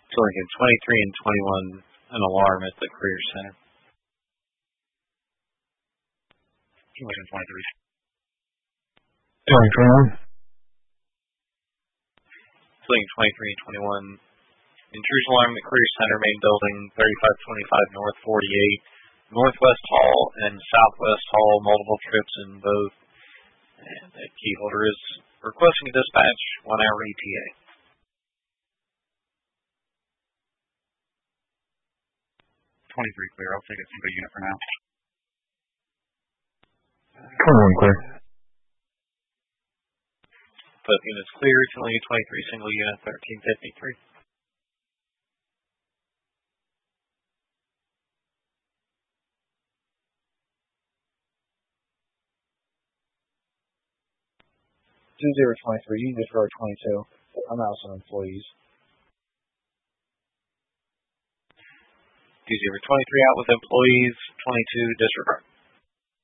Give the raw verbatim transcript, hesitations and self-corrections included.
Lincoln twenty-three and twenty-one, an alarm at the Career Center. Lincoln twenty-three. twenty-one. Lincoln twenty-three and twenty-one, intrusion alarm at the Career Center, main building, thirty-five twenty-five North forty-eight, Northwest Hall and Southwest Hall, multiple trips in both. And the key holder is requesting a dispatch, one hour E T A. twenty-three clear. I'll take a single unit for now. twenty-one clear. Both units clear. Lincoln twenty-three, single unit, thirteen fifty-three. two zero twenty-three, you just wrote twenty-two. I'm out some employees. two zero twenty-three out with employees, twenty-two disregard.